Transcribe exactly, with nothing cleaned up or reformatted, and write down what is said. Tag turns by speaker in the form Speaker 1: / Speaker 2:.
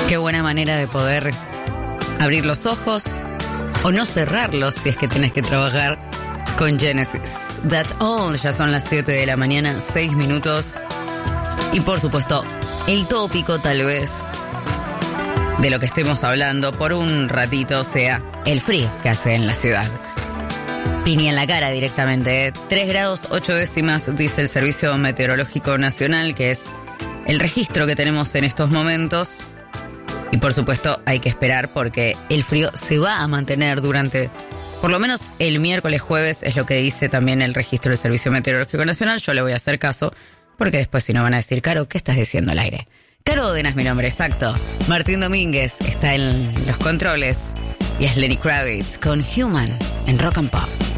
Speaker 1: Qué buena manera de poder abrir los ojos o no cerrarlos si es que tenés que trabajar con Genesis. That's all. Ya son las siete de la mañana, seis minutos. Y por supuesto, el tópico tal vez de lo que estemos hablando por un ratito sea el frío que hace en la ciudad. Piña en la cara directamente. ¿eh? tres grados ocho décimas, dice el Servicio Meteorológico Nacional, que es el registro que tenemos en estos momentos. Y por supuesto hay que esperar porque el frío se va a mantener durante, por lo menos el miércoles, jueves, es lo que dice también el registro del Servicio Meteorológico Nacional. Yo le voy a hacer caso porque después si no van a decir, Caro, ¿qué estás diciendo al aire? Caro Oden es mi nombre, exacto. Martín Domínguez está en los controles y es Lenny Kravitz con Human en Rock and Pop.